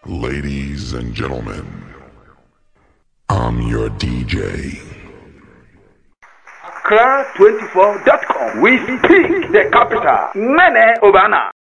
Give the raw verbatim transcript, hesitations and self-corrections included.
Ladies and gentlemen, I'm your D J. Accra twenty-four dot com. We speak the capital. Nene Obana.